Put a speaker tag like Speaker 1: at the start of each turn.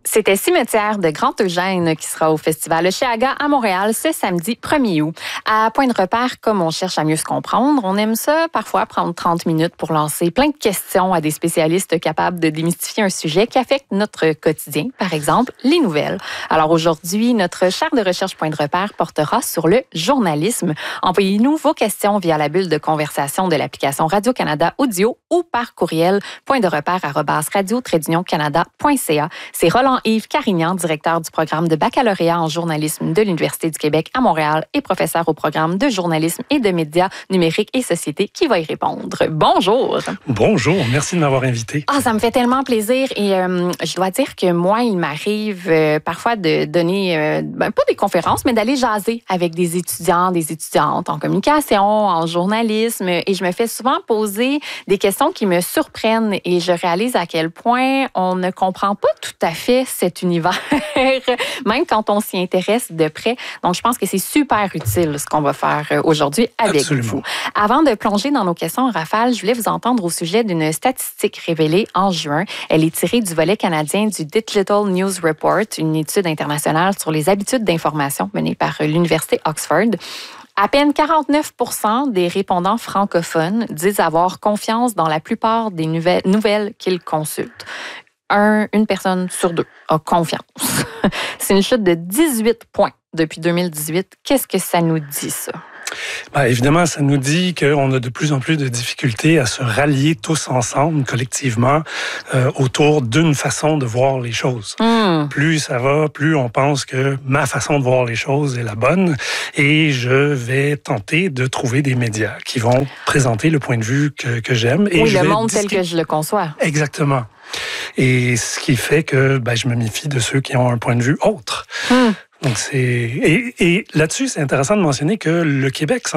Speaker 1: C'était Cimetière de Grand-Eugène qui sera au Festival Oshéaga à Montréal ce samedi 1er août. À Point de repère, comme on cherche à mieux se comprendre, on aime ça parfois prendre 30 minutes pour lancer plein de questions à des spécialistes capables de démystifier un sujet qui affecte notre quotidien, par exemple les nouvelles. Alors aujourd'hui, notre chaire de recherche Point de repère portera sur le journalisme. Envoyez-nous vos questions via la bulle de conversation de l'application Radio-Canada Audio ou par courriel pointderepère@radio-canada.ca. C'est Roland-Yves Carignan, directeur du programme de baccalauréat en journalisme de l'Université du Québec à Montréal et professeur au programme de journalisme et de médias numériques et société qui va y répondre. Bonjour!
Speaker 2: Bonjour, merci de m'avoir invité.
Speaker 1: Ça me fait tellement plaisir et je dois dire que moi, il m'arrive parfois de donner, pas des conférences, mais d'aller jaser avec des étudiants, des étudiantes en communication, en journalisme et je me fais souvent poser des questions qui me surprennent et je réalise à quel point on ne comprend pas tout à fait cet univers, même quand on s'y intéresse de près. Donc, je pense que c'est super utile ce qu'on va faire aujourd'hui avec vous. Avant de plonger dans nos questions en rafale, je voulais vous entendre au sujet d'une statistique révélée en juin. Elle est tirée du volet canadien du Digital News Report, une étude internationale sur les habitudes d'information menée par l'Université Oxford. À peine 49% des répondants francophones disent avoir confiance dans la plupart des nouvelles qu'ils consultent. Une personne sur deux a confiance. C'est une chute de 18 points depuis 2018. Qu'est-ce que ça nous dit, ça?
Speaker 2: Évidemment, ça nous dit qu'on a de plus en plus de difficultés à se rallier tous ensemble, collectivement, autour d'une façon de voir les choses. Plus ça va, plus on pense que ma façon de voir les choses est la bonne et je vais tenter de trouver des médias qui vont présenter le point de vue que j'aime. Et
Speaker 1: oui, le monde tel que je le conçois.
Speaker 2: Exactement. Et ce qui fait que je me méfie de ceux qui ont un point de vue autre. Donc et là-dessus, c'est intéressant de mentionner que le Québec